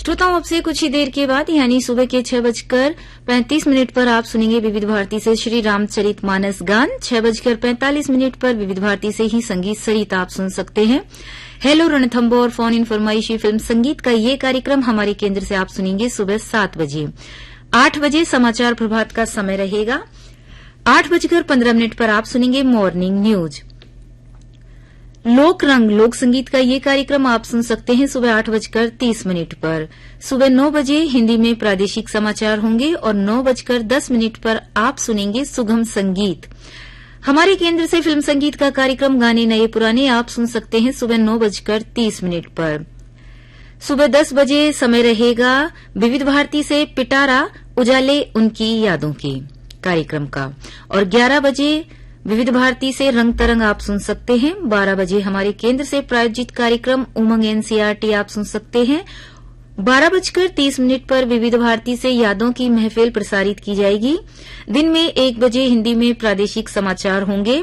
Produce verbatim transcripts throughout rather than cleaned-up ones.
श्रोताओं, अब से कुछ ही देर के बाद यानी सुबह के छह बजकर पैंतीस मिनट पर आप सुनेंगे विविध भारती से श्री रामचरित मानस गान। छह बजकर पैंतालीस मिनट पर विविध भारती से ही संगीत सरिता आप सुन सकते हैं। हेलो रणथंबो और फोन इन फरमाइशी फिल्म संगीत का ये कार्यक्रम हमारे केंद्र से आप सुनेंगे सुबह सात बजे। आठ बजे समाचार प्रभात का समय रहेगा। आठ बजकर पंद्रह मिनट पर आप सुनेंगे मॉर्निंग न्यूज। लोक रंग लोक संगीत का ये कार्यक्रम आप सुन सकते हैं सुबह आठ बजकर तीस मिनट पर। सुबह नौ बजे हिंदी में प्रादेशिक समाचार होंगे और नौ बजकर दस मिनट पर आप सुनेंगे सुगम संगीत। हमारे केंद्र से फिल्म संगीत का कार्यक्रम गाने नए पुराने आप सुन सकते हैं सुबह नौ बजकर तीस मिनट पर। सुबह दस बजे समय रहेगा विविध भारती से पिटारा उजाले उनकी यादों की कार्यक्रम का और ग्यारह बजे विविध भारती से रंग तरंग आप सुन सकते हैं। बारह बजे हमारे केंद्र से प्रायोजित कार्यक्रम उमंग एनसीईआरटी आप सुन सकते हैं। बारह बजकर तीस मिनट पर विविध भारती से यादों की महफिल प्रसारित की जाएगी। दिन में एक बजे हिंदी में प्रादेशिक समाचार होंगे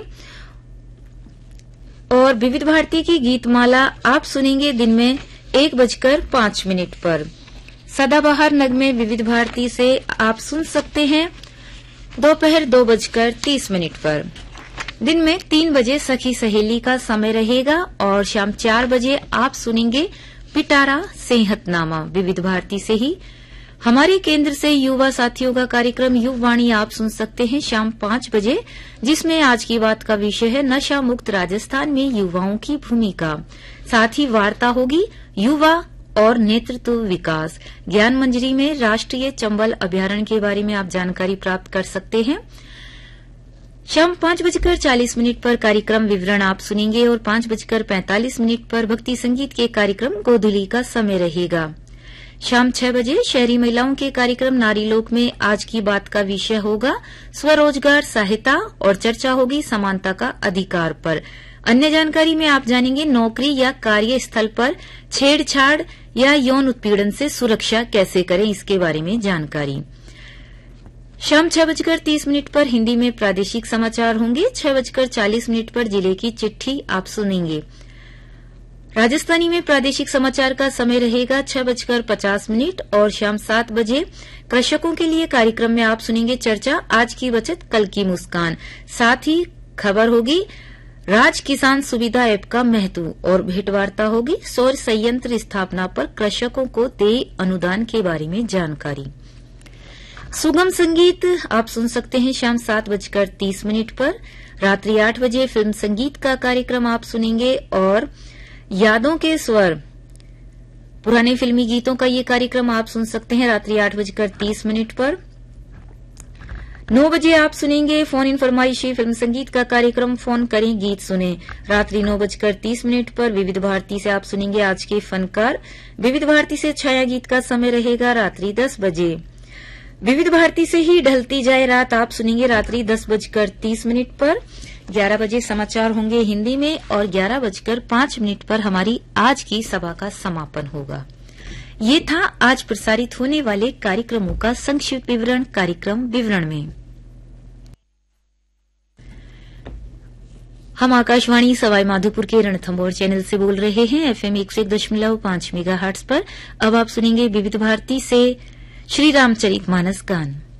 और विविध भारती की गीतमाला आप सुनेंगे दिन में एक बजकर पांच मिनट पर। सदाबहार नगमे विविध भारती से आप सुन सकते हैं दोपहर दो बजकर तीस मिनट पर। दिन में तीन बजे सखी सहेली का समय रहेगा और शाम चार बजे आप सुनेंगे पिटारा सेहतनामा विविध भारती से ही। हमारे केंद्र से युवा साथियों का कार्यक्रम युववाणी आप सुन सकते हैं शाम पांच बजे, जिसमें आज की बात का विषय है नशा मुक्त राजस्थान में युवाओं की भूमिका। साथ ही वार्ता होगी युवा और नेतृत्व विकास। ज्ञान मंजरी में राष्ट्रीय चंबल अभ्यारण्य के बारे में आप जानकारी प्राप्त कर सकते हैं। शाम पांच बजकर चालीस मिनट पर कार्यक्रम विवरण आप सुनेंगे और पांच बजकर पैंतालीस मिनट पर भक्ति संगीत के कार्यक्रम गोधुली का समय रहेगा। शाम छह बजे शहरी महिलाओं के कार्यक्रम नारी लोक में आज की बात का विषय होगा स्वरोजगार सहायता और चर्चा होगी समानता का अधिकार पर। अन्य जानकारी में आप जानेंगे नौकरी या कार्यस्थल पर छेड़छाड़ या यौन उत्पीड़न से सुरक्षा कैसे करें, इसके बारे में जानकारी। शाम छह बजकर तीस मिनट पर हिंदी में प्रादेशिक समाचार होंगे। छह बजकर चालीस मिनट पर जिले की चिट्ठी आप सुनेंगे। राजस्थानी में प्रादेशिक समाचार का समय रहेगा छह बजकर पचास मिनट और शाम सात बजे कृषकों के लिए कार्यक्रम में आप सुनेंगे चर्चा आज की बचत कल की मुस्कान। साथ ही खबर होगी राज किसान सुविधा ऐप का महत्व और भेंटवार्ता होगी सौर संयंत्र स्थापना पर कृषकों को देय अनुदान के बारे में जानकारी। सुगम संगीत आप सुन सकते हैं शाम सात बजकर तीस मिनट पर। रात्रि आठ बजे फिल्म संगीत का कार्यक्रम आप सुनेंगे और यादों के स्वर पुराने फिल्मी गीतों का ये कार्यक्रम आप सुन सकते हैं रात्रि आठ बजकर तीस मिनट पर। नौ बजे आप सुनेंगे फोन इन फरमाइशी फिल्म संगीत का कार्यक्रम फोन करें गीत सुने। रात्रि नौ बजकर तीस मिनट पर विविध भारती से आप सुनेंगे आज के फनकार। विविध भारती से छाया गीत का समय रहेगा रात्रि दस बजे। विविध भारती से ही ढलती जाए रात आप सुनेंगे रात्रि दस बजकर तीस मिनट पर। ग्यारह बजे समाचार होंगे हिंदी में और ग्यारह बजकर पांच मिनट पर हमारी आज की सभा का समापन होगा। ये था आज प्रसारित होने वाले कार्यक्रमों का संक्षिप्त विवरण कार्यक्रम विवरण में। हम आकाशवाणी सवाई माधोपुर के रणथंबोर चैनल से बोल रहे हैं एफएम एक सौ एक दशमलव पांच मेगा हर्ट्ज पर। अब आप सुनेंगे विविध भारती से श्री रामचरित मानस गान।